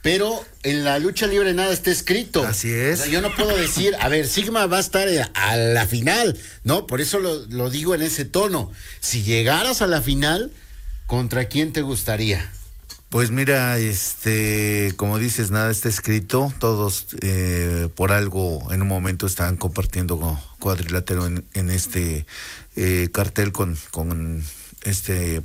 pero en la lucha libre nada está escrito. Así es. O sea, yo no puedo decir, a ver, Sigma va a estar a la final, ¿no? Por eso lo digo en ese tono. Si llegaras a la final, ¿contra quién te gustaría? Pues mira, como dices, nada está escrito. Todos por algo en un momento estaban compartiendo cuadrilátero en este cartel con este